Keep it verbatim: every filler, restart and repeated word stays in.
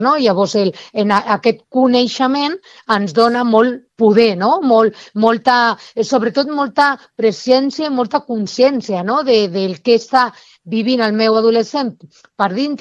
no? Llavors, el, en a, aquest coneixement ens dona molt poder, no? Molt, molta, sobretot molta presència i molta consciència, no? De, del que està vivint el meu adolescent per dintre